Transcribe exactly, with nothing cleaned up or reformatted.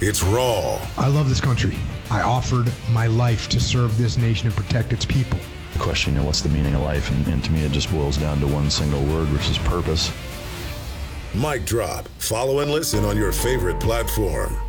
It's raw. I love this country. I offered my life to serve this nation and protect its people. Question, you know, what's the meaning of life? And, and to me, it just boils down to one single word, which is purpose. Mic Drop. Follow and listen on your favorite platform.